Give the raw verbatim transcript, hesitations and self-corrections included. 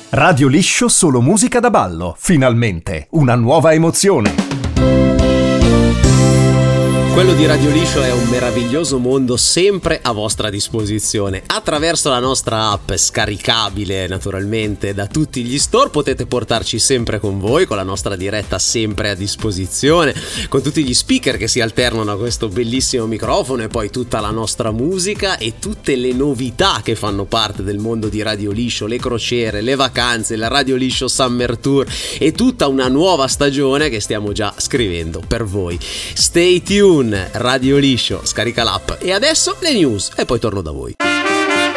Radio Liscio, solo musica da ballo. Finalmente, una nuova emozione. Quello di Radio Liscio è un meraviglioso mondo sempre a vostra disposizione. Attraverso la nostra app, scaricabile naturalmente da tutti gli store, potete portarci sempre con voi, con la nostra diretta sempre a disposizione, con tutti gli speaker che si alternano a questo bellissimo microfono, e poi tutta la nostra musica e tutte le novità che fanno parte del mondo di Radio Liscio, le crociere, le vacanze, la Radio Liscio Summer Tour e tutta una nuova stagione che stiamo già scrivendo per voi. Stay tuned, Radio Liscio, scarica l'app. E adesso le news e poi torno da voi.